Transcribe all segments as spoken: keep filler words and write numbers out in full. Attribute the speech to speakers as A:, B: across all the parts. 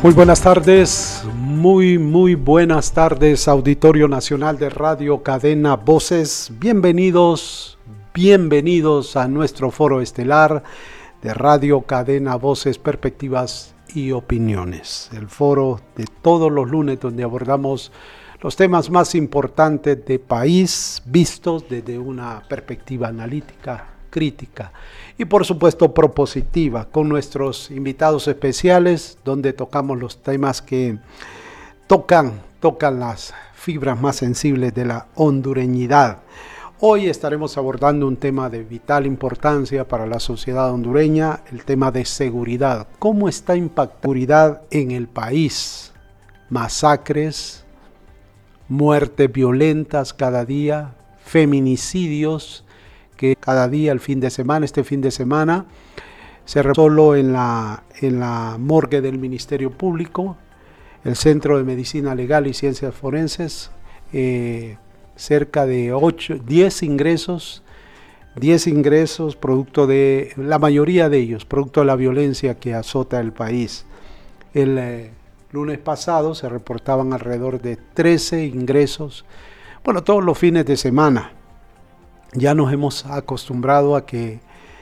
A: Muy buenas tardes, muy muy buenas tardes, Auditorio Nacional de Radio Cadena Voces. Bienvenidos, bienvenidos a nuestro foro estelar de Radio Cadena Voces, Perspectivas y Opiniones. El foro de todos los lunes donde abordamos los temas más importantes del país vistos desde una perspectiva analítica, crítica y por supuesto propositiva, con nuestros invitados especiales donde tocamos los temas que tocan, tocan las fibras más sensibles de la hondureñidad. Hoy estaremos abordando un tema de vital importancia para la sociedad hondureña, el tema de seguridad. ¿Cómo está impactando la seguridad en el país? Masacres, muertes violentas cada día, feminicidios, que cada día, el fin de semana, este fin de semana, se reportó solo en la, en la morgue del Ministerio Público, el Centro de Medicina Legal y Ciencias Forenses, eh, cerca de ocho, diez ingresos, diez ingresos, producto de, la mayoría de ellos, producto de la violencia que azota el país. El eh, lunes pasado se reportaban alrededor de trece ingresos, bueno, todos los fines de semana. Ya nos hemos acostumbrado a que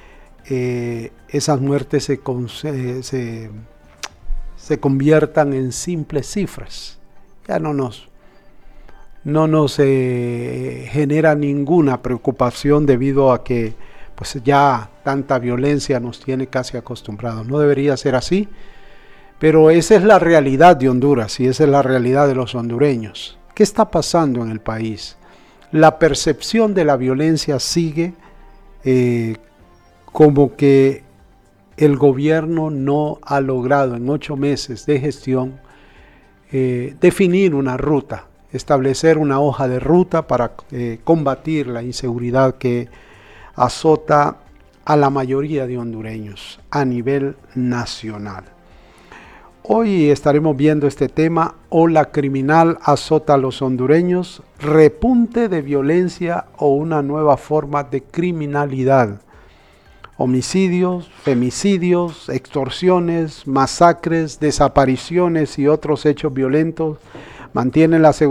A: eh, esas muertes se, se, se, se conviertan en simples cifras. Ya no nos, no nos eh, genera ninguna preocupación debido a que pues ya tanta violencia nos tiene casi acostumbrados. No debería ser así, pero esa es la realidad de Honduras y esa es la realidad de los hondureños. ¿Qué está pasando en el país? La percepción de la violencia sigue eh, como que el gobierno no ha logrado en ocho meses de gestión eh, definir una ruta, establecer una hoja de ruta para eh, combatir la inseguridad que azota a la mayoría de hondureños a nivel nacional. Hoy estaremos viendo este tema, ola criminal azota a los hondureños, repunte de violencia o una nueva forma de criminalidad. Homicidios, femicidios, extorsiones, masacres, desapariciones y otros hechos violentos mantienen la seguridad